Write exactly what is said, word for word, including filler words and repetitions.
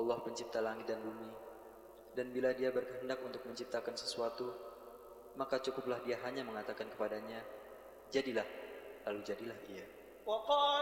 Allah pencipta langit dan bumi. Dan bila dia berkehendak untuk menciptakan sesuatu, maka cukuplah dia hanya mengatakan kepadanya, jadilah, lalu jadilah ia.